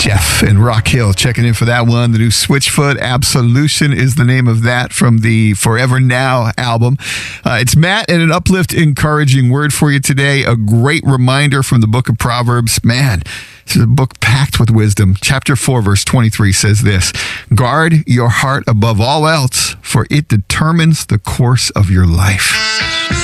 Jeff and Rock Hill checking in for that one. The new Switchfoot, Absolution is the name of that from the Forever Now album. It's Matt and an uplift, encouraging word for you today. A great reminder from the book of Proverbs. Man, this is a book packed with wisdom. Chapter 4, verse 23 says this: guard your heart above all else, for it determines the course of your life.